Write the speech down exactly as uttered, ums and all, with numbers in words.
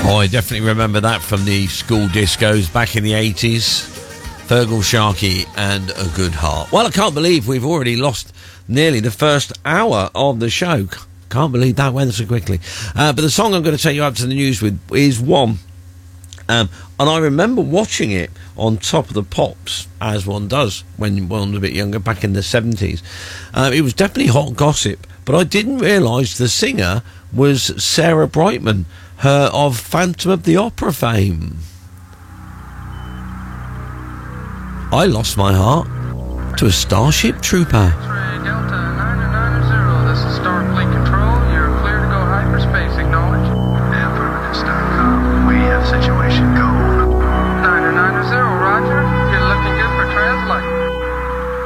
Oh, I definitely remember that from the school discos back in the eighties. Fergal Sharkey and A Good Heart. Well, I can't believe we've already lost nearly the first hour of the show. Can't believe that went so quickly. Uh, but the song I'm going to take you up to the news with is one. Um, and I remember watching it on Top of the Pops, as one does when one's a bit younger, back in the seventies. Uh, it was definitely hot gossip, but I didn't realise the singer was Sarah Brightman, her of Phantom of the Opera fame. I lost my heart to a Starship Trooper. Delta nine nine zero, this is Starfleet Control. You're clear to go hyperspace, acknowledge.